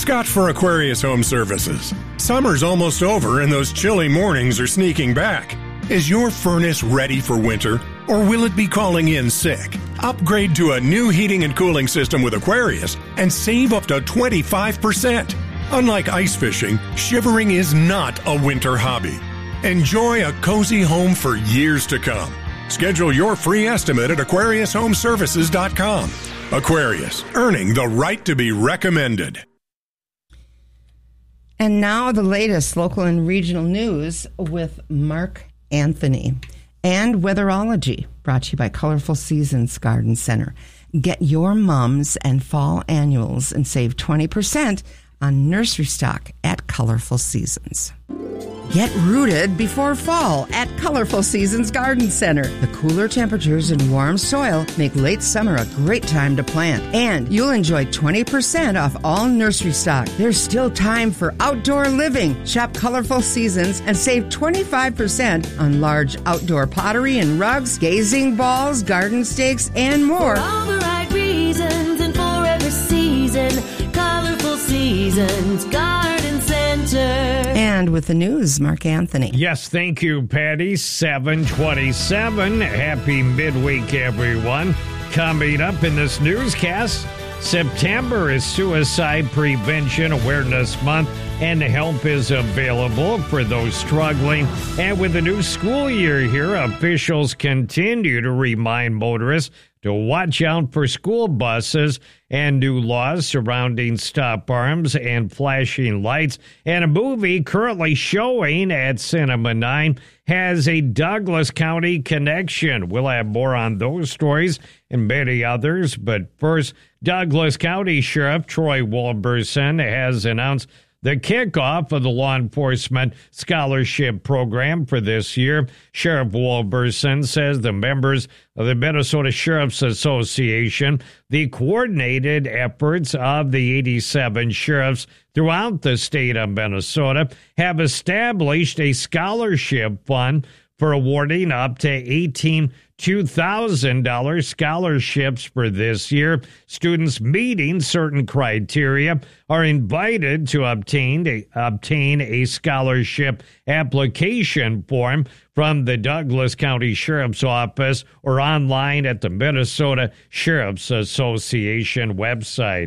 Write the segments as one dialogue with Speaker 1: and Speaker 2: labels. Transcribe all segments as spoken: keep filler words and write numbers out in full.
Speaker 1: Scott for Aquarius Home Services. Summer's almost over and those chilly mornings are sneaking back. Is your furnace ready for winter, or will it be calling in sick? Upgrade to a new heating and cooling system with Aquarius and save up to twenty-five percent. Unlike ice fishing, shivering is not a winter hobby. Enjoy a cozy home for years to come. Schedule your free estimate at aquarius home services dot com. Aquarius, earning the right to be recommended.
Speaker 2: And now the latest local and regional news with Mark Anthony. And Weatherology, brought to you by Colorful Seasons Garden Center. Get your mums and fall annuals and save twenty percent on nursery stock at Colorful Seasons. Get rooted before fall at Colorful Seasons Garden Center. The cooler temperatures and warm soil make late summer a great time to plant. And you'll enjoy twenty percent off all nursery stock. There's still time for outdoor living. Shop Colorful Seasons and save twenty-five percent on large outdoor pottery and rugs, gazing balls, garden stakes, and more.
Speaker 3: For all the right reasons and for every season, Colorful Seasons Garden Center.
Speaker 2: And with the news, Mark Anthony.
Speaker 4: Yes, thank you, Patty. seven twenty-seven. Happy midweek, everyone. Coming up in this newscast, September is Suicide Prevention Awareness Month, and help is available for those struggling. And with the new school year here, officials continue to remind motorists to watch out for school buses and new laws surrounding stop arms and flashing lights. And a movie currently showing at Cinema nine has a Douglas County connection. We'll have more on those stories and many others. But first, Douglas County Sheriff Troy Wolberson has announced the kickoff of the Law Enforcement Scholarship Program for this year. Sheriff Wolberson says the members of the Minnesota Sheriff's Association, the coordinated efforts of the eighty-seven sheriffs throughout the state of Minnesota, have established a scholarship fund for awarding up to eighteen two thousand dollars scholarships for this year. Students meeting certain criteria are invited to obtain a, obtain a scholarship application form from the Douglas County Sheriff's Office or online at the Minnesota Sheriff's Association website.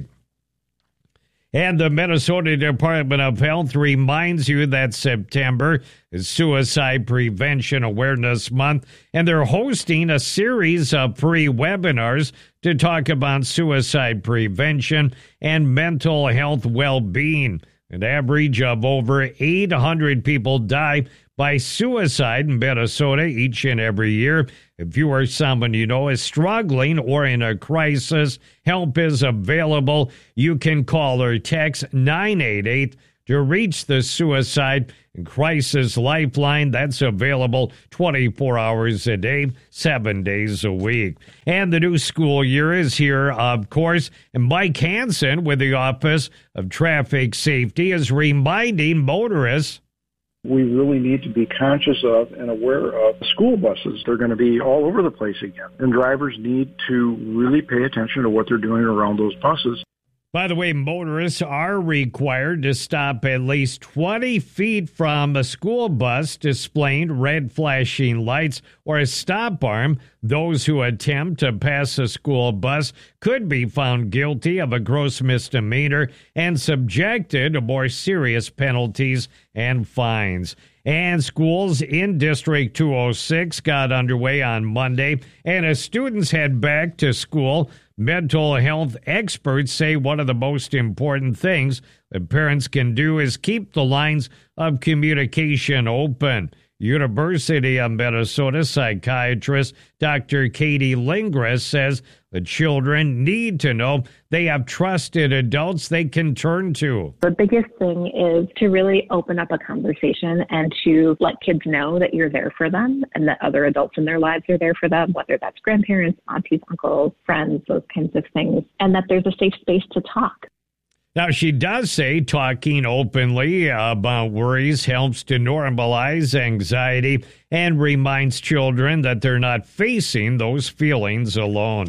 Speaker 4: And the Minnesota Department of Health reminds you that September is Suicide Prevention Awareness Month, and they're hosting a series of free webinars to talk about suicide prevention and mental health well-being. An average of over eight hundred people die by suicide in Minnesota each and every year. If you or someone you know is struggling or in a crisis, help is available. You can call or text nine eight eight to reach the Suicide and Crisis Lifeline. That's available twenty-four hours a day, seven days a week. And the new school year is here, of course. And Mike Hansen with the Office of Traffic Safety is reminding motorists
Speaker 5: we really need to be conscious of and aware of school buses. They're going to be all over the place again, and drivers need to really pay attention to what they're doing around those buses.
Speaker 4: By the way, motorists are required to stop at least twenty feet from a school bus displaying red flashing lights or a stop arm. Those who attempt to pass a school bus could be found guilty of a gross misdemeanor and subjected to more serious penalties and fines. And schools in District two oh six got underway on Monday, and as students head back to school, mental health experts say one of the most important things that parents can do is keep the lines of communication open. University of Minnesota psychiatrist Doctor Katie Lindgren says the children need to know they have trusted adults they can turn to.
Speaker 6: The biggest thing is to really open up a conversation and to let kids know that you're there for them and that other adults in their lives are there for them, whether that's grandparents, aunties, uncles, friends, those kinds of things, and that there's a safe space to talk.
Speaker 4: Now, she does say talking openly about worries helps to normalize anxiety and reminds children that they're not facing those feelings alone.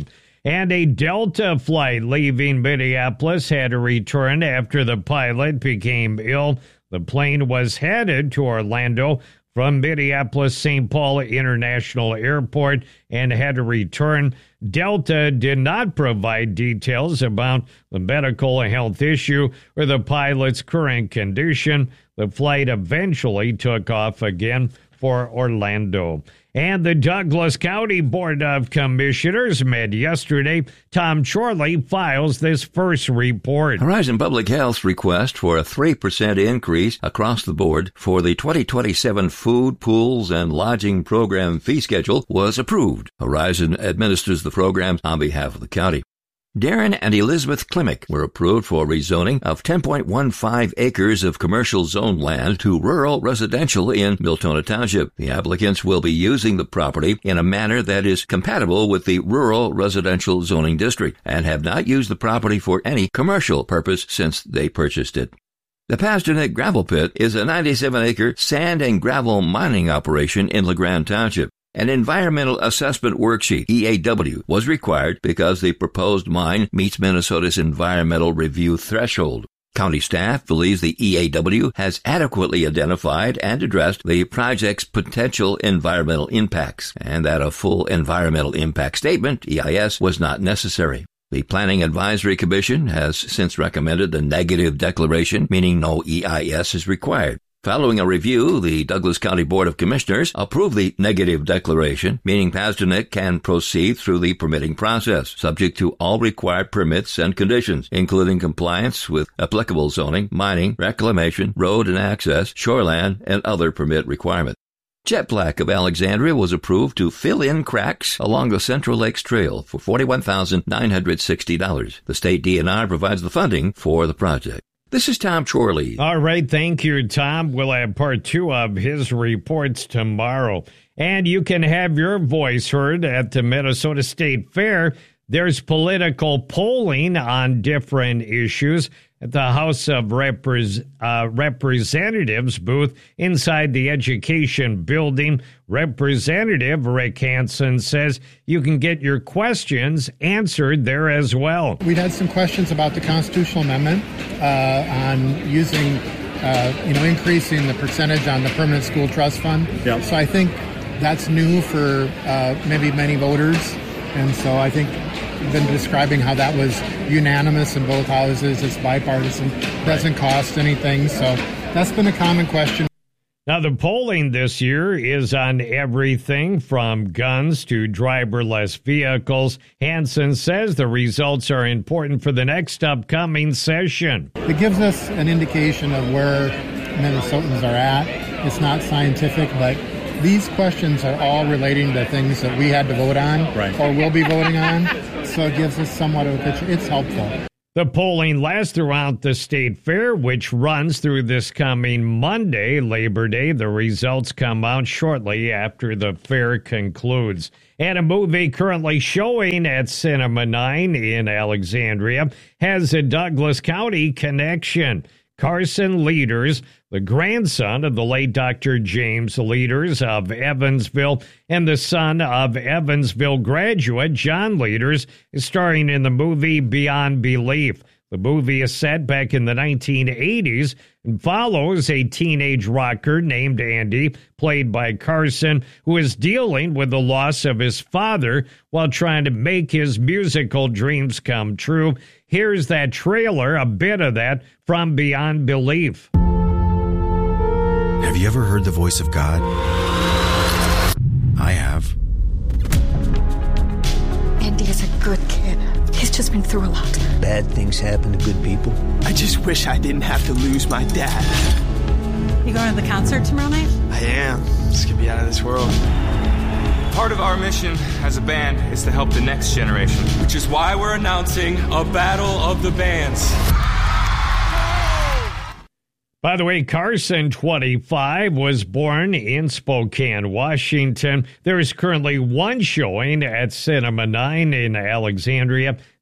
Speaker 4: And a Delta flight leaving Minneapolis had to return after the pilot became ill. The plane was headed to Orlando from Minneapolis-Saint Paul International Airport and had to return. Delta did not provide details about the medical health issue or the pilot's current condition. The flight eventually took off again for Orlando. And the Douglas County Board of Commissioners met yesterday. Tom Chorley files this first report.
Speaker 7: Horizon Public Health's request for a three percent increase across the board for the twenty twenty-seven food, pools, and lodging program fee schedule was approved. Horizon administers the program on behalf of the county. Darren and Elizabeth Klimick were approved for rezoning of ten point one five acres of commercial zone land to rural residential in Miltona Township. The applicants will be using the property in a manner that is compatible with the rural residential zoning district and have not used the property for any commercial purpose since they purchased it. The Pasternak Gravel Pit is a ninety-seven acre sand and gravel mining operation in LeGrand Township. An environmental assessment worksheet, E A W, was required because the proposed mine meets Minnesota's environmental review threshold. County staff believes the E A W has adequately identified and addressed the project's potential environmental impacts, and that a full environmental impact statement, E I S, was not necessary. The Planning Advisory Commission has since recommended the negative declaration, meaning no E I S is required. Following a review, the Douglas County Board of Commissioners approved the negative declaration, meaning Pasternak can proceed through the permitting process, subject to all required permits and conditions, including compliance with applicable zoning, mining, reclamation, road and access, shoreland, and other permit requirements. Jet Black of Alexandria was approved to fill in cracks along the Central Lakes Trail for forty-one thousand nine hundred sixty dollars. The state D N R provides the funding for the project. This is Tom Chorley.
Speaker 4: All right, thank you, Tom. We'll have part two of his reports tomorrow. And you can have your voice heard at the Minnesota State Fair. There's political polling on different issues at the House of Repres- uh, Representatives booth inside the Education Building. Representative Rick Hansen says you can get your questions answered there as well.
Speaker 8: We'd had some questions about the constitutional amendment uh, on using, uh, you know, increasing the percentage on the permanent school trust fund. Yep. So I think that's new for uh, maybe many voters. And so I think we've been describing how that was unanimous in both houses. It's bipartisan, doesn't cost anything. So that's been a common question.
Speaker 4: Now, the polling this year is on everything from guns to driverless vehicles. Hansen says the results are important for the next upcoming session.
Speaker 8: It gives us an indication of where Minnesotans are at. It's not scientific, but these questions are all relating to things that we had to vote on right. or will be voting on. So it gives us somewhat of a picture. It's helpful.
Speaker 4: The polling lasts throughout the state fair, which runs through this coming Monday, Labor Day. The results come out shortly after the fair concludes. And a movie currently showing at Cinema nine in Alexandria has a Douglas County connection. Carson Leaders, the grandson of the late Doctor James Leaders of Evansville and the son of Evansville graduate John Leaders, is starring in the movie Beyond Belief. The movie is set back in the nineteen eighties and follows a teenage rocker named Andy, played by Carson, who is dealing with the loss of his father while trying to make his musical dreams come true. Here's that trailer, a bit of that, from Beyond Belief.
Speaker 9: Have you ever heard the voice of God? I have.
Speaker 10: Andy is a good kid. He's just been through a lot.
Speaker 11: Bad things happen to good people.
Speaker 12: I just wish I didn't have to lose my dad.
Speaker 10: You going to the concert tomorrow night?
Speaker 12: I am. This could be out of this world.
Speaker 13: Part of our mission as a band is to help the next generation, which is why we're announcing a battle of the bands.
Speaker 4: By the way, Carson, twenty-five, was born in Spokane, Washington. There is currently one showing at Cinema nine in Alexandria.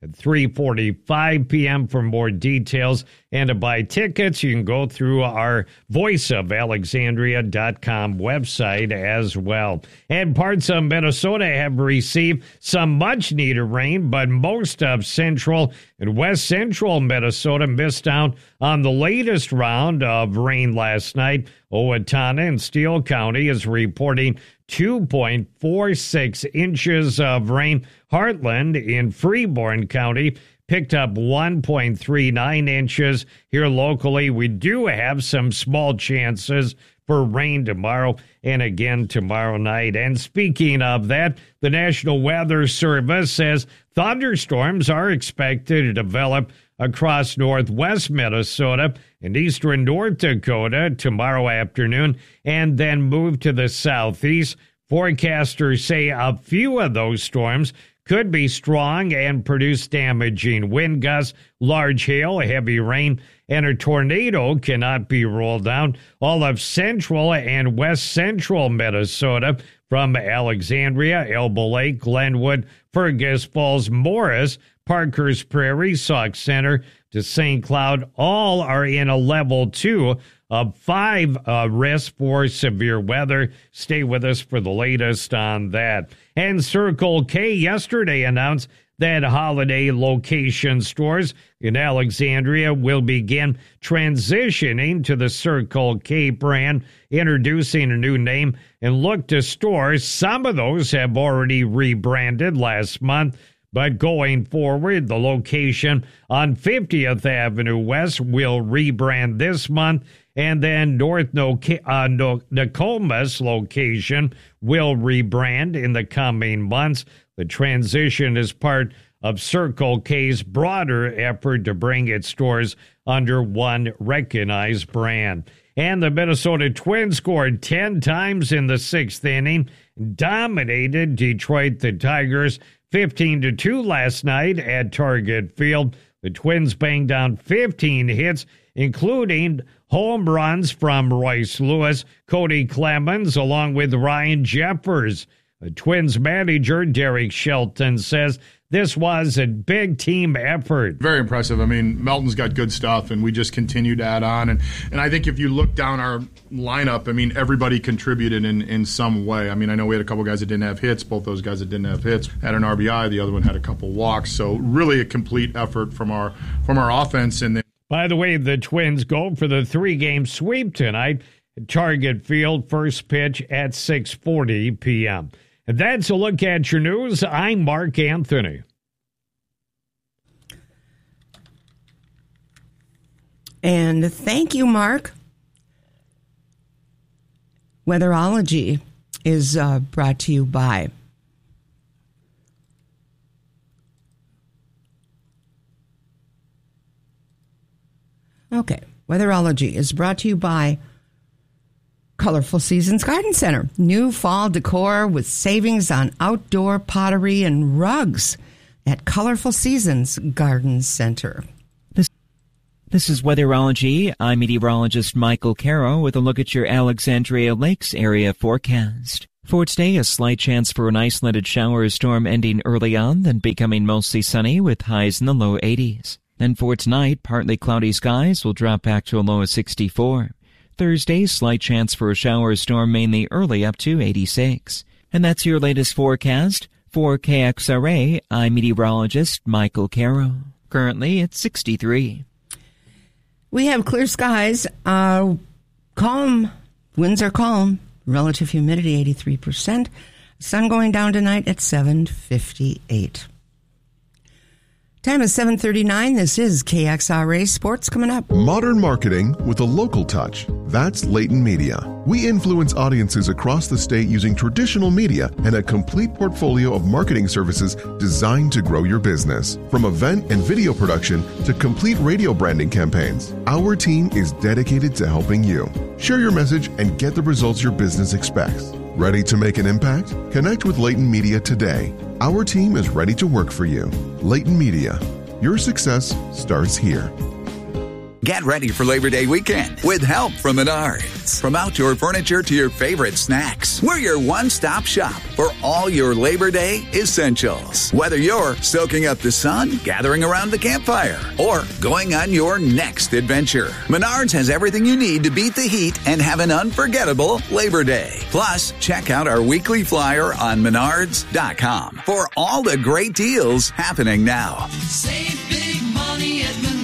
Speaker 4: at three forty-five p.m. For more details and to buy tickets, you can go through our voice of alexandria dot com website as well. And parts of Minnesota have received some much-needed rain, but most of central and west central Minnesota missed out on the latest round of rain last night. Owatonna and Steele County is reporting two point four six inches of rain. Heartland in Freeborn County picked up one point three nine inches. Here locally, we do have some small chances for rain tomorrow and again tomorrow night. And speaking of that, the National Weather Service says thunderstorms are expected to develop across northwest Minnesota and eastern North Dakota tomorrow afternoon and then move to the southeast. Forecasters say a few of those storms could be strong and produce damaging wind gusts, large hail, heavy rain, and a tornado cannot be ruled out. All of central and west central Minnesota, from Alexandria, Elbow Lake, Glenwood, Fergus Falls, Morris, Parker's Prairie, Sauk Center to Saint Cloud, all are in a level two of five uh, risk for severe weather. Stay with us for the latest on that. And Circle K yesterday announced that holiday location stores in Alexandria will begin transitioning to the Circle K brand, introducing a new name and look to stores. Some of those have already rebranded last month. But going forward, the location on fiftieth Avenue West will rebrand this month, and then North no- uh, no- Nokomis location will rebrand in the coming months. The transition is part of Circle K's broader effort to bring its stores under one recognized brand. And the Minnesota Twins scored ten times in the sixth inning, dominated Detroit the Tigers fifteen to two last night at Target Field. The Twins banged down fifteen hits, including home runs from Royce Lewis, Cody Clemens, along with Ryan Jeffers. The Twins manager, Derek Shelton, says this was a big team effort.
Speaker 14: Very impressive. I mean, Melton's got good stuff, and we just continue to add on. And, and I think if you look down our lineup, I mean, everybody contributed in, in some way. I mean, I know we had a couple guys that didn't have hits. Both those guys that didn't have hits had an R B I. The other one had a couple walks. So really a complete effort from our from our offense. And then,
Speaker 4: by the way, the Twins go for the three-game sweep tonight at Target Field, first pitch at six forty p.m. And that's a look at your news. I'm Mark Anthony.
Speaker 2: And thank you, Mark. Weatherology is uh, brought to you by Okay, Weatherology is brought to you by Colorful Seasons Garden Center. New fall decor with savings on outdoor pottery and rugs at Colorful Seasons Garden Center.
Speaker 15: This, this is Weatherology. I'm meteorologist Michael Caro with a look at your Alexandria Lakes area forecast. For today, a slight chance for an isolated shower or storm ending early on, then becoming mostly sunny with highs in the low eighties. And for tonight, partly cloudy skies will drop back to a low of sixty-four. Thursday, slight chance for a shower or storm mainly early up to eighty-six. And that's your latest forecast. For K X R A, I'm meteorologist Michael Caro. Currently, it's sixty-three.
Speaker 2: We have clear skies, uh, calm, winds are calm, relative humidity eighty-three percent, sun going down tonight at seven fifty-eight. Time is seven thirty-nine. This is K X R A Sports coming up.
Speaker 16: Modern marketing with a local touch. That's Leighton Media. We influence audiences across the state using traditional media and a complete portfolio of marketing services designed to grow your business. From event and video production to complete radio branding campaigns, our team is dedicated to helping you. Share your message and get the results your business expects. Ready to make an impact? Connect with Leighton Media today. Our team is ready to work for you. Leighton Media. Your success starts here.
Speaker 17: Get ready for Labor Day weekend with help from Menards. From outdoor furniture to your favorite snacks, we're your one-stop shop for all your Labor Day essentials. Whether you're soaking up the sun, gathering around the campfire, or going on your next adventure, Menards has everything you need to beat the heat and have an unforgettable Labor Day. Plus, check out our weekly flyer on menards dot com for all the great deals happening now.
Speaker 3: Save big money at Menards.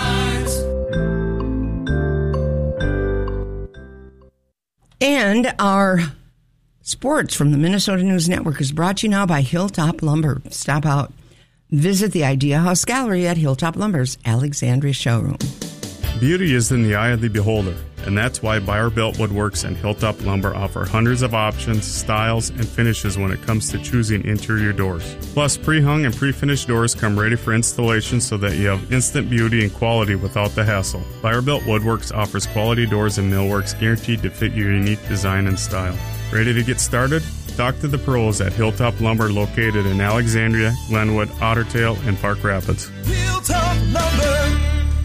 Speaker 2: And our sports from the Minnesota News Network is brought to you now by Hilltop Lumber. Stop out. Visit the Idea House Gallery at Hilltop Lumber's Alexandria showroom.
Speaker 18: Beauty is in the eye of the beholder, and that's why Buyer Built Woodworks and Hilltop Lumber offer hundreds of options, styles, and finishes when it comes to choosing interior doors. Plus, pre-hung and pre-finished doors come ready for installation so that you have instant beauty and quality without the hassle. Buyer Built Woodworks offers quality doors and millworks guaranteed to fit your unique design and style. Ready to get started? Talk to the pros at Hilltop Lumber, located in Alexandria, Glenwood, Otter Tail, and Park Rapids.
Speaker 3: Hilltop Lumber.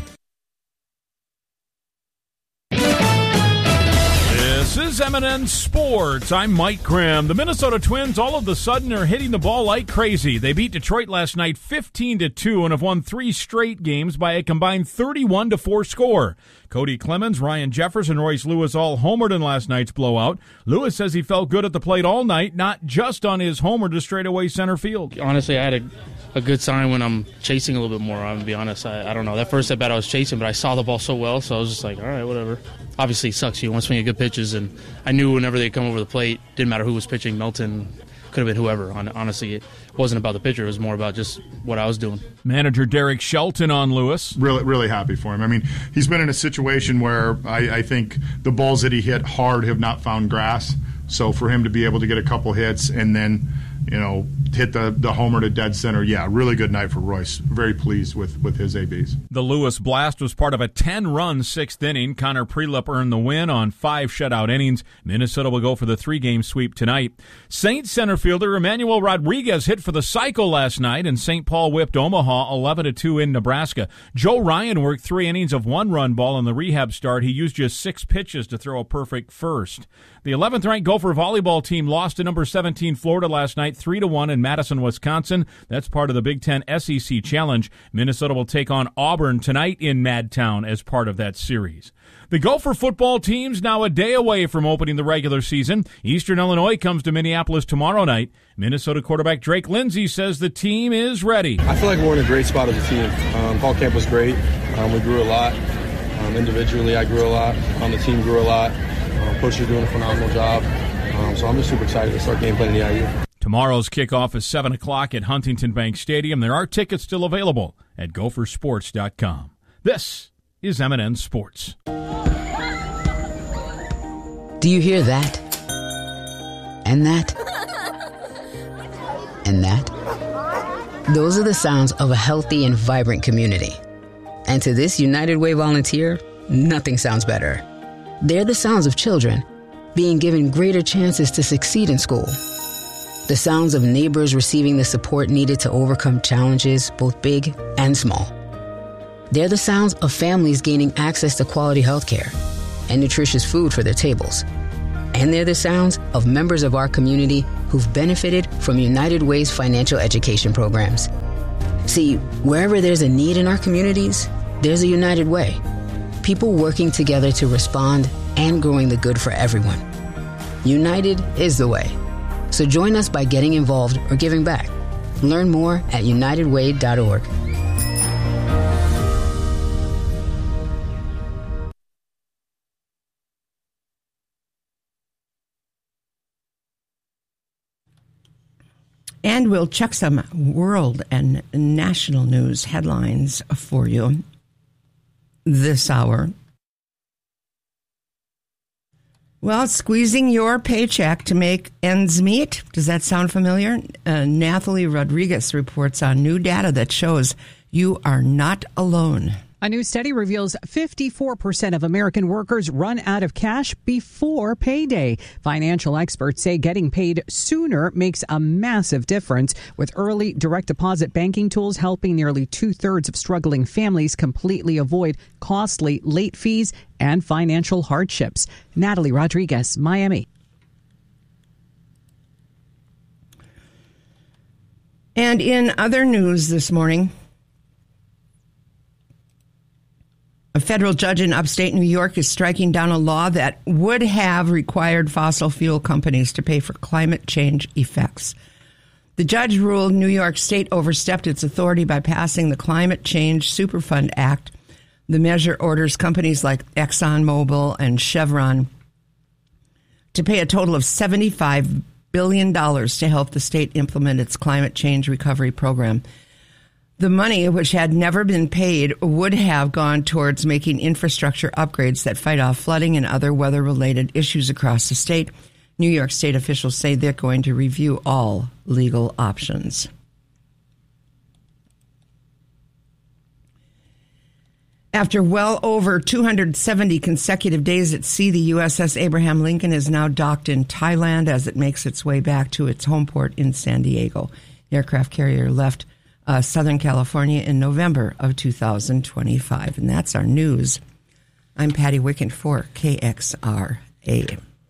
Speaker 19: This is M and N Sports. I'm Mike Grimm. The Minnesota Twins all of a sudden are hitting the ball like crazy. They beat Detroit last night fifteen to two and have won three straight games by a combined thirty-one to four score. Cody Clemens, Ryan Jeffers, and Royce Lewis all homered in last night's blowout. Lewis says he felt good at the plate all night, not just on his homer to straightaway center field.
Speaker 20: Honestly, I had a, a good sign when I'm chasing a little bit more. I'm going to be honest. I, I don't know. That first at bat I was chasing, but I saw the ball so well, so I was just like, all right, whatever. Obviously, it sucks. You want to swing at good pitches, and I knew whenever they come over the plate, didn't matter who was pitching, Melton, could have been whoever. Honestly, it wasn't about the pitcher. It was more about just what I was doing.
Speaker 19: Manager Derek Shelton on Lewis.
Speaker 14: Really, really happy for him. I mean, he's been in a situation where I, I think the balls that he hit hard have not found grass. So for him to be able to get a couple hits and then, you know, hit the, the homer to dead center, yeah, really good night for Royce. Very pleased with, with his A Bs.
Speaker 19: The Lewis blast was part of a ten-run sixth inning. Connor Prelip earned the win on five shutout innings. Minnesota will go for the three-game sweep tonight. Saints center fielder Emmanuel Rodriguez hit for the cycle last night, and Saint Paul whipped Omaha eleven to two in Nebraska. Joe Ryan worked three innings of one-run ball in the rehab start. He used just six pitches to throw a perfect first. The eleventh-ranked Gopher volleyball team lost to number seventeen Florida last night three to one in Madison, Wisconsin. That's part of the Big Ten S E C Challenge. Minnesota will take on Auburn tonight in Madtown as part of that series. The Gopher football team's now a day away from opening the regular season. Eastern Illinois comes to Minneapolis tomorrow night. Minnesota quarterback Drake Lindsey says the team is ready.
Speaker 21: I feel like we're in a great spot as a team. Um, fall camp was great. Um, we grew a lot. Um, individually, I grew a lot. Um, the team grew a lot. Um, Coach is doing a phenomenal job. Um, so I'm just super excited to start game planning the I U.
Speaker 19: Tomorrow's kickoff is seven o'clock at Huntington Bank Stadium. There are tickets still available at gopher sports dot com. This is M and N Sports.
Speaker 22: Do you hear that? And that? And that? Those are the sounds of a healthy and vibrant community. And to this United Way volunteer, nothing sounds better. They're the sounds of children being given greater chances to succeed in school. The sounds of neighbors receiving the support needed to overcome challenges, both big and small. They're the sounds of families gaining access to quality health care and nutritious food for their tables. And they're the sounds of members of our community who've benefited from United Way's financial education programs. See, wherever there's a need in our communities, there's a United Way. People working together to respond and growing the good for everyone. United is the way. So join us by getting involved or giving back. Learn more at united way dot org.
Speaker 2: And we'll check some world and national news headlines for you this hour. Well, squeezing your paycheck to make ends meet. Does that sound familiar? Uh, Nathalie Rodriguez reports on new data that shows you are not alone.
Speaker 1: A new study reveals fifty-four percent of American workers run out of cash before payday. Financial experts say getting paid sooner makes a massive difference, with early direct deposit banking tools helping nearly two-thirds of struggling families completely avoid costly late fees and financial hardships. Natalie Rodriguez, Miami.
Speaker 2: And in other news this morning, a federal judge in upstate New York is striking down a law that would have required fossil fuel companies to pay for climate change effects. The judge ruled New York State overstepped its authority by passing the Climate Change Superfund Act. The measure orders companies like ExxonMobil and Chevron to pay a total of seventy-five billion dollars to help the state implement its climate change recovery program. The money, which had never been paid, would have gone towards making infrastructure upgrades that fight off flooding and other weather-related issues across the state. New York State officials say they're going to review all legal options. After well over two hundred seventy consecutive days at sea, the U S S Abraham Lincoln is now docked in Thailand as it makes its way back to its home port in San Diego. The aircraft carrier left Uh, Southern California in November of two thousand twenty-five. And that's our news. I'm Patty Wicken for K X R A.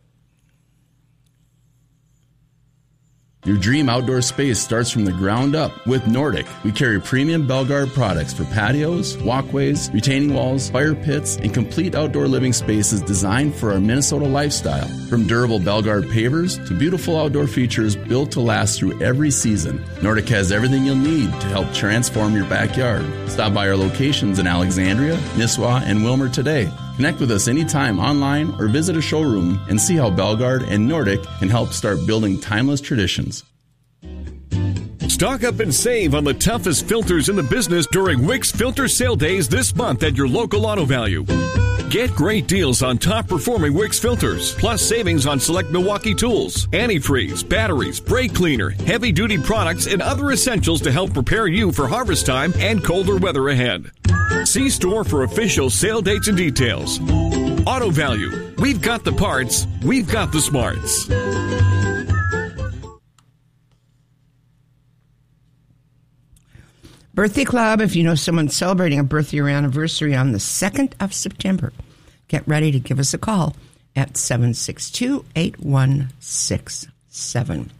Speaker 5: Your dream outdoor space starts from the ground up with Nordic. We carry premium Belgard products for patios, walkways, retaining walls, fire pits, and complete outdoor living spaces designed for our Minnesota lifestyle. From durable Belgard pavers to beautiful outdoor features built to last through every season, Nordic has everything you'll need to help transform your backyard. Stop by our locations in Alexandria, Nisswa, and Wilmer today. Connect with us anytime online or visit a showroom and see how Belgard and Nordic can help start building timeless traditions.
Speaker 23: Stock up and save on the toughest filters in the business during Wix Filter Sale Days this month at your local Auto Value. Get great deals on top-performing Wix filters, plus savings on select Milwaukee tools, antifreeze, batteries, brake cleaner, heavy-duty products, and other essentials to help prepare you for harvest time and colder weather ahead. See store for official sale dates and details. Auto Value. We've got the parts. We've got the smarts.
Speaker 2: Birthday Club, if you know someone celebrating a birthday or anniversary on the second of September, get ready to give us a call at seven six two, eight one six seven.